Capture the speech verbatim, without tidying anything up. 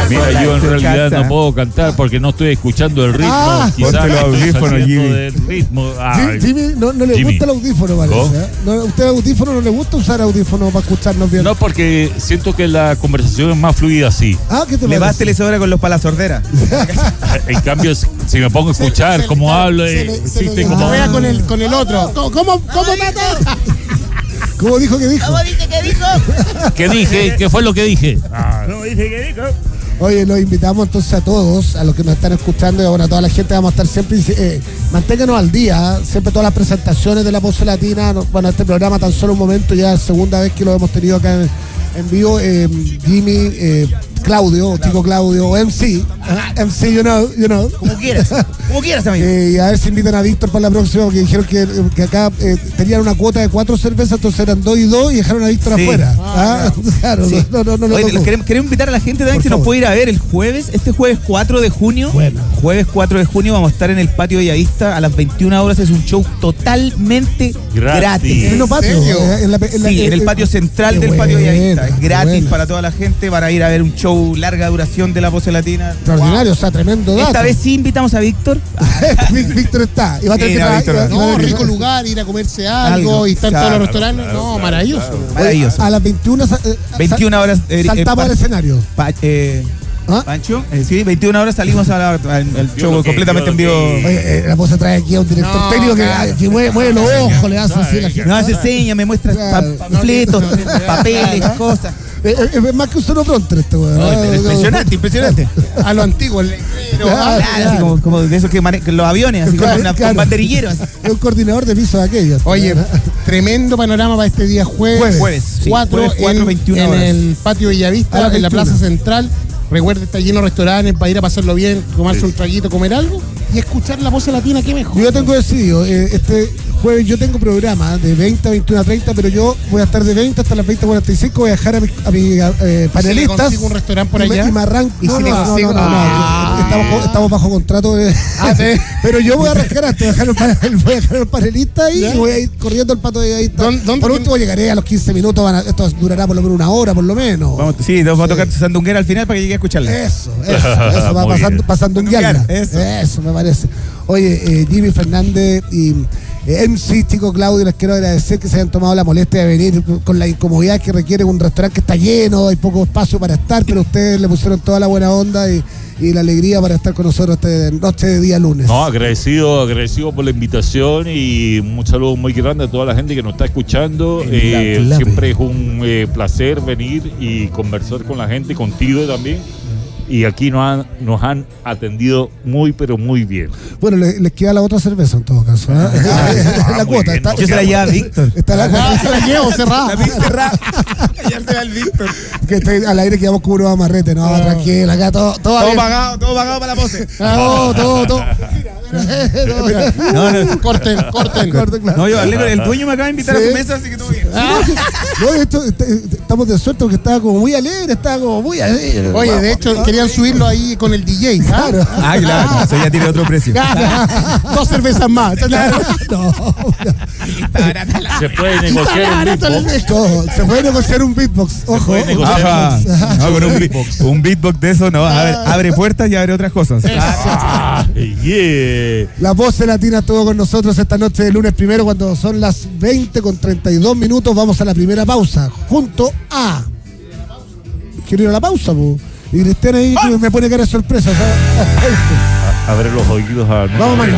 Mira, yo en realidad no puedo cantar porque no estoy escuchando el ritmo. Ah, Quizás ponte los estoy audífonos, saliendo Jimmy. del ritmo. Ay, Jimmy no, no le Jimmy. gusta el audífono, parece. ¿eh? No, ¿a usted el audífono no le gusta usar audífono para escucharnos bien? No, porque siento que la conversación es más fluida así. Ah, ¿qué te Le parece? vas telesobra con los palasorderas. En cambio, si me pongo a escuchar se- cómo se- hablo, se eh, le- se existe le- como... Ah. Con el, con el otro. ¿Cómo, cómo, cómo Tato? ¿Cómo dijo que dijo? dice que dijo? ¿Qué dije? ¿Qué fue lo que dije? Ah, Oye, los invitamos entonces a todos, a los que nos están escuchando y ahora a toda la gente, vamos a estar siempre, eh, manténganos al día, ¿eh? Siempre todas las presentaciones de La Pose Latina, no- bueno, este programa tan solo un momento, ya es segunda vez que lo hemos tenido acá en, en vivo, eh, Jimmy, eh, Claudio, Tico Claudio, o M C, ¿eh? M C, you know, you know. Como quieras. Como quieras, amigo. Eh, y a ver si invitan a Víctor para la próxima, porque dijeron que, que acá eh, tenían una cuota de cuatro cervezas, entonces eran dos y dos y dejaron a Víctor Sí. afuera. Ah, claro, Sí. no, no, no, no, Oye, no, no. queremos, queremos invitar a la gente también Por que nos favor. puede ir a ver el jueves, este jueves cuatro de junio. Bueno. Jueves cuatro de junio vamos a estar en el patio Bellavista a las veintiuna horas. Es un show totalmente Gratis. gratis. En el patio, serio? eh, en la- en la- Sí, en el eh, patio central qué del patio buena, Bellavista. Es qué gratis buena. para toda la gente para ir a ver un show larga duración de La Pose Latina. Extraordinario, o sea, tremendo Wow. dato. Esta vez sí invitamos a Víctor. Víctor Víctor está. Y va a tener Mira, que Víctor, tra- y va a No, tener que- rico lugar, ir a comerse algo, Algo, y estar en claro, todos los restaurantes. claro, no, claro, maravilloso. claro. Maravilloso. A las veintiuna. sa- eh, veintiuna horas. eh, eh, Saltamos pa- al escenario. pa- eh, ¿Ah? Pancho, eh, sí, veintiuna horas salimos a la- al, al show lo que- completamente yo en lo vivo. que- Oye, eh, la pose trae aquí a un director No, técnico que, claro. que mueve, mueve los ojos, le hace así a la gente. No hace señas, me muestra Claro. pa- panfletos, papeles, cosas. Eh, eh, Es más que un solo pronto este weón. No, Ah, impresionante, impresionante. A lo antiguo, el letrero. Claro. ah, Claro, así como, como de esos que mane- que los aviones, así como Claro, una, claro. con banderilleros. así. Es un coordinador de piso de aquellos. Oye, tremendo panorama para este día jueves. Jueves. Jueves, sí, cuatro jueves cuatro, en, veintiuna en horas. el patio A Bellavista, las en la veintiuna. plaza central. Recuerda, está lleno de restaurantes para ir a pasarlo bien, tomarse un traguito, comer algo y escuchar La Pose Latina, qué mejor. Yo ya tengo decidido, eh, este jueves yo tengo programa de veinte a veintiuna treinta, pero yo voy a estar de veinte hasta las veinte cuarenta y cinco, voy a dejar a mis a mi, eh, panelistas. consigo un restaurante por y me- allá? Y me arranco. ¿Y No, si le no, no, consigo? no, no, no, Ah. estamos, co- estamos bajo contrato. eh. Pero yo voy a arrancar antes, voy a dejar el panel- voy a dejar el panelista ahí ¿Ya? y voy a ir corriendo al pato de ahí. ¿Dónde- dónde Por tiene- último llegaré a los quince minutos, van a- esto durará por lo menos una hora, por lo menos. Vamos, sí, nos va a tocar Sandunguera al final para que llegue a escucharla. Eso, eso, eso va Muy pasando, bien. pasando un Pasando un guiarla. guiar, Eso. eso. me parece. Oye, eh, Jimmy Fernández y eh, M C, Chico Claudio, les quiero agradecer que se hayan tomado la molestia de venir con la incomodidad que requiere un restaurante que está lleno, hay poco espacio para estar, pero ustedes le pusieron toda la buena onda y, y la alegría para estar con nosotros esta noche de día lunes. No, agradecido, agradecido por la invitación y un saludo muy grande a toda la gente que nos está escuchando. Eh, clave. siempre es un eh, placer venir y conversar con la gente, contigo también. Y aquí nos han, nos han atendido muy, pero muy bien. Bueno, le- les queda la otra cerveza en todo caso. ¿eh? ah, la muy cuota. bien, Está, no Yo se la llevo a Víctor. está la, Ah, se la llevo cerrada. La vi cerrada. Ya se va el Víctor. que está al aire quedamos como unos amarretes. No, tranquila, acá todo, todo, va Todo bien. pagado, todo pagado para la pose. Ah, todo, todo, todo. No, no. Corten, corten. Corte, claro. No, yo hablé con el dueño, me acaba de invitar Sí. a su mesa, así que todo bien. No, esto, este, estamos de suerte porque estaba como muy alegre, estaba como muy alegre. Oye, de hecho, querían subirlo ahí con el D J. ¿ah? Claro. Ah, claro, eso ya tiene otro precio. Dos cervezas más. No, Se puede negociar un beatbox. no, se puede negociar un beatbox. Ojo. puede negociar. Ajá. No, con un, beat- un beatbox de eso, no. A ver, abre puertas y abre otras cosas. Ah, yeah. La Pose Latina estuvo con nosotros esta noche de lunes primero cuando son las veinte con treinta y dos minutos. Vamos a la primera pausa junto a... Quiero ir a la pausa, po. Y Cristian ahí me pone cara de sorpresa. ¿sabes? Abre los oídos a... Vamos, Mario.